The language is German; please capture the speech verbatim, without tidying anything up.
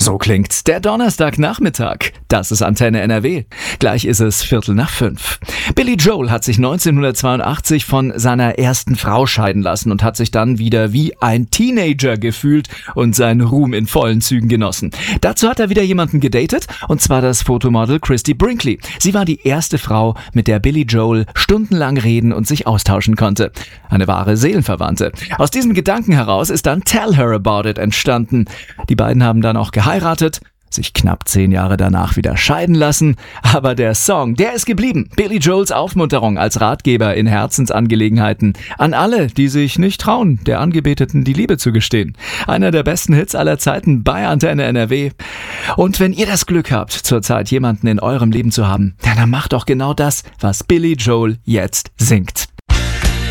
So klingt's der Donnerstagnachmittag. Das ist Antenne N R W. Gleich ist es Viertel nach fünf. Billy Joel hat sich neunzehnhundertzweiundachtzig von seiner ersten Frau scheiden lassen und hat sich dann wieder wie ein Teenager gefühlt und seinen Ruhm in vollen Zügen genossen. Dazu hat er wieder jemanden gedatet, und zwar das Fotomodel Christy Brinkley. Sie war die erste Frau, mit der Billy Joel stundenlang reden und sich austauschen konnte. Eine wahre Seelenverwandte. Aus diesem Gedanken heraus ist dann Tell Her About It entstanden. Die beiden haben dann auch geheiratet, sich knapp zehn Jahre danach wieder scheiden lassen. Aber der Song, der ist geblieben. Billy Joels Aufmunterung als Ratgeber in Herzensangelegenheiten an alle, die sich nicht trauen, der Angebeteten die Liebe zu gestehen. Einer der besten Hits aller Zeiten bei Antenne N R W. Und wenn ihr das Glück habt, zurzeit jemanden in eurem Leben zu haben, dann macht doch genau das, was Billy Joel jetzt singt.